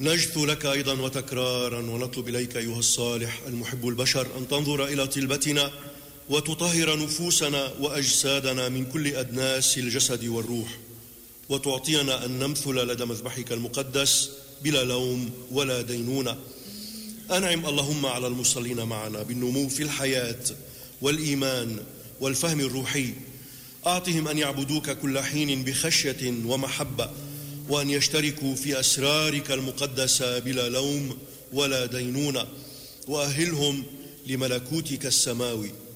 نجثو لك أيضا وتكرارا ونطلب إليك أيها الصالح المحب البشر أن تنظر إلى طلبتنا وتطهر نفوسنا وأجسادنا من كل أدناس الجسد والروح، وتعطينا أن نمثل لدى مذبحك المقدس بلا لوم ولا دينونة. أنعم اللهم على المصلين معنا بالنمو في الحياة والإيمان والفهم الروحي، أعطهم أن يعبدوك كل حين بخشية ومحبة، وأن يشتركوا في أسرارك المقدسة بلا لوم ولا دينونة، وأهلهم لملكوتك السماوي.